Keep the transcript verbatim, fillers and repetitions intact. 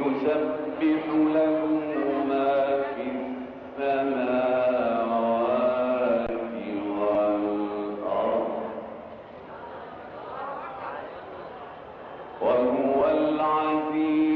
يسبح له ما في السماوات والأرض وهو العزيز